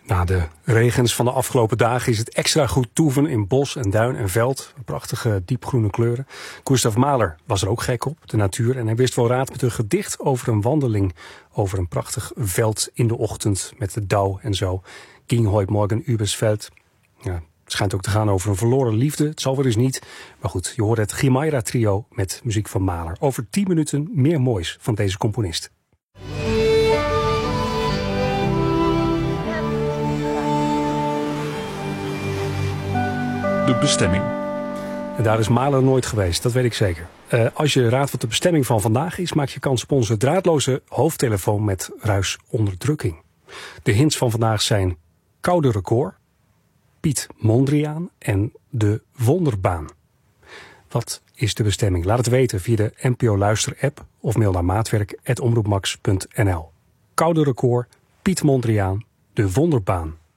Na de regens van de afgelopen dagen is het extra goed toeven in bos en duin en veld. Prachtige diepgroene kleuren. Gustav Mahler was er ook gek op, de natuur. En hij wist wel raad met een gedicht over een wandeling over een prachtig veld in de ochtend met de dauw en zo. Ging heute morgen übers Veld. Ja, het schijnt ook te gaan over een verloren liefde. Het zal wel eens niet. Maar goed, je hoort het Chimaira trio met muziek van Mahler. Over 10 minuten meer moois van deze componist. De bestemming. En daar is Mahler nooit geweest, dat weet ik zeker. Als je raadt wat de bestemming van vandaag is, maak je kans op onze draadloze hoofdtelefoon met ruisonderdrukking. De hints van vandaag zijn Koude Record, Piet Mondriaan en de Wonderbaan. Wat is de bestemming? Laat het weten via de NPO Luister app of mail naar maatwerk@omroepmax.nl. Koude Record, Piet Mondriaan, de Wonderbaan.